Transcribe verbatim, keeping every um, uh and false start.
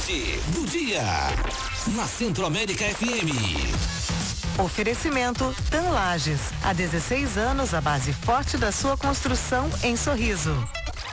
Hit do dia. Na Centro-América F M. Oferecimento TAM Lages. Há dezesseis anos, a base forte da sua construção em Sorriso.